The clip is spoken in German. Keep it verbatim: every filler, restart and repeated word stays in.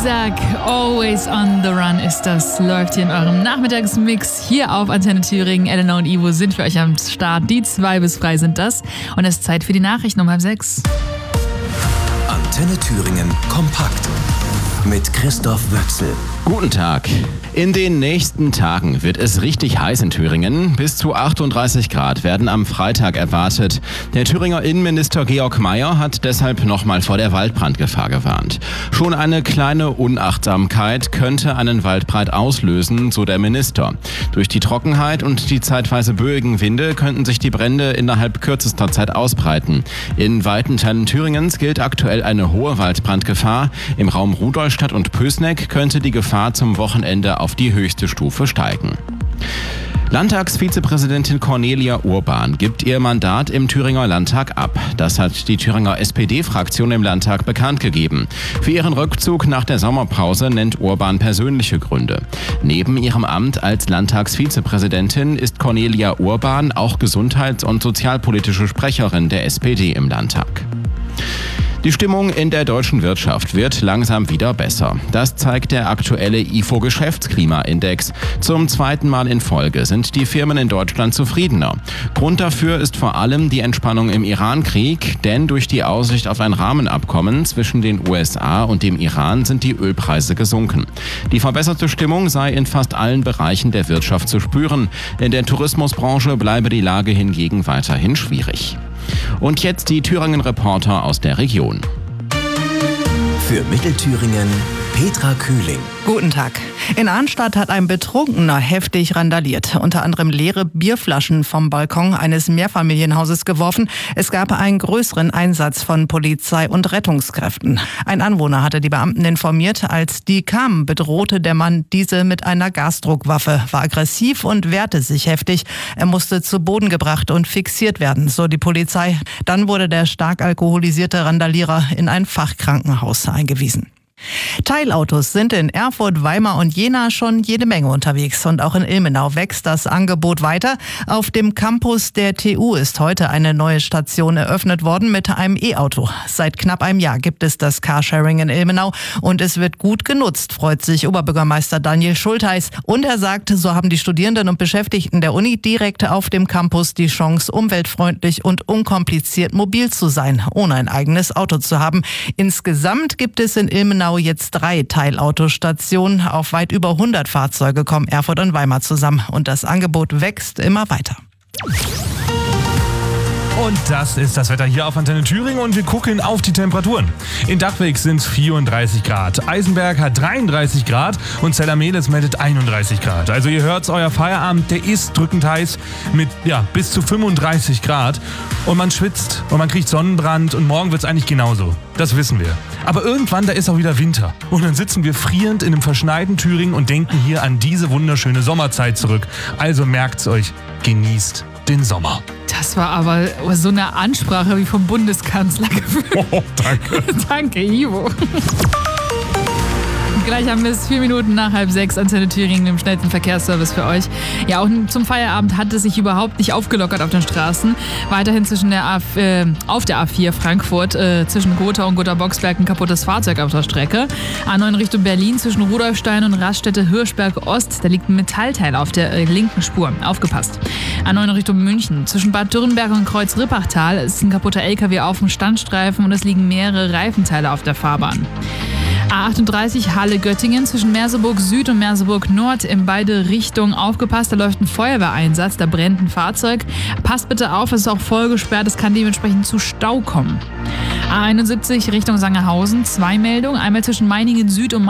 Isaac, Always on the Run ist das. Läuft hier in eurem Nachmittagsmix hier auf Antenne Thüringen. Elena und Ivo sind für euch am Start. Die zwei bis frei sind das. Und es ist Zeit für die Nachrichten um halb sechs. Antenne Thüringen kompakt mit Christoph Wöchsel. Guten Tag. In den nächsten Tagen wird es richtig heiß in Thüringen. Bis zu achtunddreißig Grad werden am Freitag erwartet. Der Thüringer Innenminister Georg Mayer hat deshalb nochmal vor der Waldbrandgefahr gewarnt. Schon eine kleine Unachtsamkeit könnte einen Waldbrand auslösen, so der Minister. Durch die Trockenheit und die zeitweise böigen Winde könnten sich die Brände innerhalb kürzester Zeit ausbreiten. In weiten Teilen Thüringens gilt aktuell eine hohe Waldbrandgefahr. Im Raum Rudolstadt und Pößneck könnte die Gefahr zum Wochenende auf die höchste Stufe steigen. Landtagsvizepräsidentin Cornelia Urban gibt ihr Mandat im Thüringer Landtag ab. Das hat die Thüringer S P D-Fraktion im Landtag bekannt gegeben. Für ihren Rückzug nach der Sommerpause nennt Urban persönliche Gründe. Neben ihrem Amt als Landtagsvizepräsidentin ist Cornelia Urban auch gesundheits- und sozialpolitische Sprecherin der S P D im Landtag. Die Stimmung in der deutschen Wirtschaft wird langsam wieder besser. Das zeigt der aktuelle I F O-Geschäftsklimaindex. Zum zweiten Mal in Folge sind die Firmen in Deutschland zufriedener. Grund dafür ist vor allem die Entspannung im Iran-Krieg, denn durch die Aussicht auf ein Rahmenabkommen zwischen den U S A und dem Iran sind die Ölpreise gesunken. Die verbesserte Stimmung sei in fast allen Bereichen der Wirtschaft zu spüren. In der Tourismusbranche bleibe die Lage hingegen weiterhin schwierig. Und jetzt die Thüringen-Reporter aus der Region. Für Mittelthüringen Petra Kühling. Guten Tag. In Arnstadt hat ein Betrunkener heftig randaliert. Unter anderem leere Bierflaschen vom Balkon eines Mehrfamilienhauses geworfen. Es gab einen größeren Einsatz von Polizei und Rettungskräften. Ein Anwohner hatte die Beamten informiert. Als die kamen, bedrohte der Mann diese mit einer Gasdruckwaffe, war aggressiv und wehrte sich heftig. Er musste zu Boden gebracht und fixiert werden, so die Polizei. Dann wurde der stark alkoholisierte Randalierer in ein Fachkrankenhaus eingewiesen. Teilautos sind in Erfurt, Weimar und Jena schon jede Menge unterwegs. Und auch in Ilmenau wächst das Angebot weiter. Auf dem Campus der T U ist heute eine neue Station eröffnet worden mit einem E-Auto. Seit knapp einem Jahr gibt es das Carsharing in Ilmenau und es wird gut genutzt, freut sich Oberbürgermeister Daniel Schultheis. Und er sagt, so haben die Studierenden und Beschäftigten der Uni direkt auf dem Campus die Chance, umweltfreundlich und unkompliziert mobil zu sein, ohne ein eigenes Auto zu haben. Insgesamt gibt es in Ilmenau jetzt drei Teilautostationen. Auf weit über hundert Fahrzeuge kommen Erfurt und Weimar zusammen. Und das Angebot wächst immer weiter. Und das ist das Wetter hier auf Antenne Thüringen und wir gucken auf die Temperaturen. In Dachwig sind es vierunddreißig Grad, Eisenberg hat dreiunddreißig Grad und Zellermedes meldet einunddreißig Grad. Also ihr hört's, euer Feierabend, der ist drückend heiß mit ja, bis zu fünfunddreißig Grad und man schwitzt und man kriegt Sonnenbrand und morgen wird's eigentlich genauso. Das wissen wir. Aber irgendwann, da ist auch wieder Winter und dann sitzen wir frierend in einem verschneiten Thüringen und denken hier an diese wunderschöne Sommerzeit zurück. Also merkt's euch, genießt den Sommer. Das war aber so eine Ansprache wie vom Bundeskanzler gefühlt. Oh, danke. Danke, Ivo. Gleich haben wir es vier Minuten nach halb sechs, Antenne Thüringen im schnellsten Verkehrsservice für euch. Ja, auch zum Feierabend hat es sich überhaupt nicht aufgelockert auf den Straßen. Weiterhin zwischen der A, äh, auf der A vier Frankfurt, äh, zwischen Gotha und Gotha-Boxberg ein kaputtes Fahrzeug auf der Strecke. A neun Richtung Berlin zwischen Rudolfstein und Raststätte Hirschberg Ost, da liegt ein Metallteil auf der äh, linken Spur. Aufgepasst. A neun Richtung München zwischen Bad Dürrenberg und Kreuz-Rippachtal ist ein kaputter L K W auf dem Standstreifen und es liegen mehrere Reifenteile auf der Fahrbahn. A achtunddreißig Halle-Göttingen zwischen Merseburg Süd und Merseburg Nord in beide Richtungen aufgepasst. Da läuft ein Feuerwehreinsatz, da brennt ein Fahrzeug. Passt bitte auf, es ist auch voll gesperrt, es kann dementsprechend zu Stau kommen. A einundsiebzig Richtung Sangerhausen, zwei Meldungen, einmal zwischen Meiningen Süd und